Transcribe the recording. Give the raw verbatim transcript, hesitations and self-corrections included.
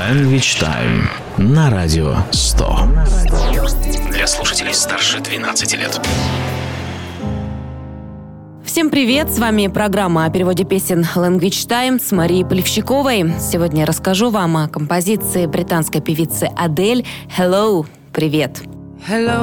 Language Time на радио сто. Для слушателей старше двенадцати лет. Всем привет! С вами программа о переводе песен Language Time с Марией Полевщиковой. Сегодня я расскажу вам о композиции британской певицы Адель «Hello». Привет! Hello.